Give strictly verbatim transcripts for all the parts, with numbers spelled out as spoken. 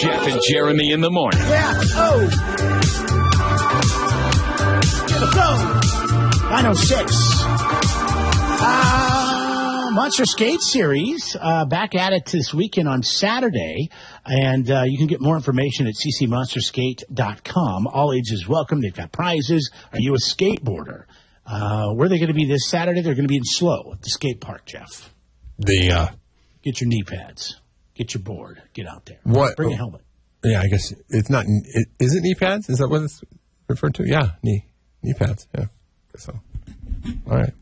Jeff and Jeremy in the morning. Yeah. Oh. Get the phone. nine oh six. Uh, Monster Skate Series. Uh, back at it this weekend on Saturday. And uh, you can get more information at c c monster skate dot com. All ages welcome. They've got prizes. Are you a skateboarder? Uh, where are they going to be this Saturday? They're going to be in Slow at the skate park, Jeff. The uh, Get your knee pads. Get your board. Get out there. What? Bring a helmet. Yeah, I guess it's not. It, is it knee pads? Is that what it's referred to? Yeah, knee knee pads. Yeah, I guess so. All right.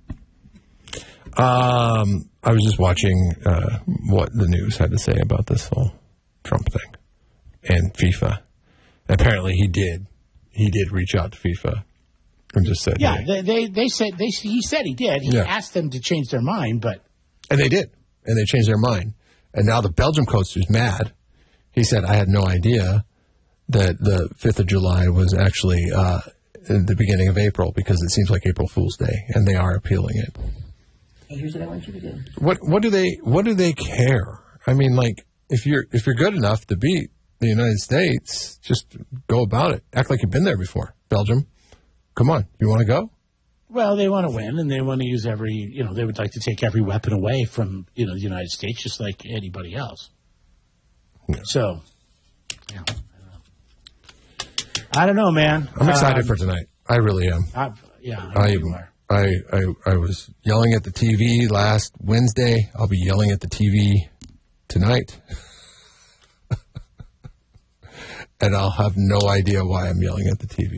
Um, I was just watching uh, what the news had to say about this whole Trump thing and FIFA. Apparently, he did. He did reach out to FIFA and just said, "Yeah." Hey. They, they they said they he said he did. He Yeah. asked them to change their mind, but And they did, and they changed their mind. And now the Belgium coach is mad. He said, I had no idea that the fifth of July was actually uh, in the beginning of April because it seems like April Fool's Day, and they are appealing it. Here's what I want you to do. What what do they what do they care? I mean, like if you're if you're good enough to beat the United States, just go about it. Act like you've been there before. Belgium, come on, you want to go? well, they want to win and they want to use every you know they would like to take every weapon away from you know the United States just like anybody else. Yeah. So, yeah, I don't know. I don't know, man. I'm excited um, for tonight. I really am. I, yeah, I, know I, you are. I, I I was yelling at the T V last Wednesday. I'll be yelling at the T V tonight. And I'll have no idea why I'm yelling at the T V.